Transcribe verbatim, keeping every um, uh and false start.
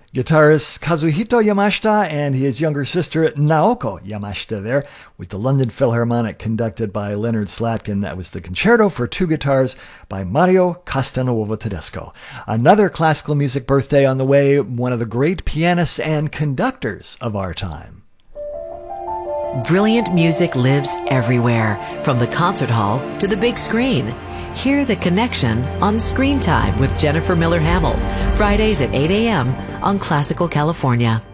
Guitarist Kazuhito Yamashita and his younger sister Naoko Yamashita there with the London Philharmonic conducted by Leonard Slatkin. That was the Concerto for Two Guitars by Mario Castelnuovo Tedesco. Another classical music birthday on the way, one of the great pianists and conductors of our time. Brilliant music lives everywhere, from the concert hall to the big screen. Hear the connection on Screen Time with Jennifer Miller Hamill, Fridays at eight a.m. on Classical California.